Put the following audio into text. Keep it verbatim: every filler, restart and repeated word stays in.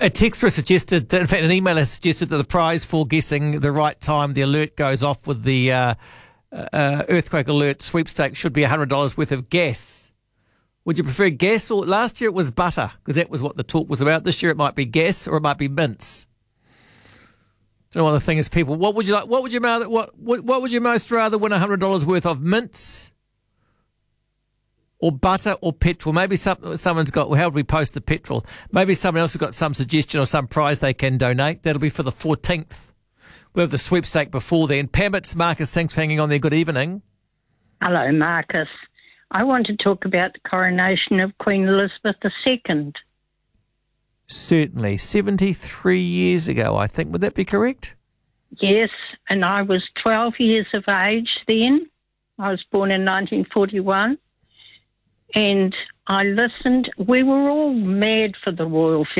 A texter suggested, that, in fact, an emailer suggested that the prize for guessing the right time the alert goes off with the uh, uh, earthquake alert sweepstake should be one hundred dollars worth of gas. Would you prefer gas, or last year it was butter, because that was what the talk was about. This year it might be gas or it might be mints. Don't know what the thing is, people. What would you like? What would you rather? What what, what would you most rather win one hundred dollars worth of mints, or butter, or petrol? Maybe some, someone's got. Well, how would we post the petrol? Maybe someone else has got some suggestion or some prize they can donate. That'll be for the fourteenth. We'll have the sweepstake before then. Pam, it's Marcus. Thanks for hanging on there. Good evening. Hello, Marcus. I want to talk about the coronation of Queen Elizabeth the Second. Certainly. seventy-three years ago, I think. Would that be correct? Yes, and I was twelve years of age then. I was born in nineteen forty-one. And I listened. We were all mad for the royal family.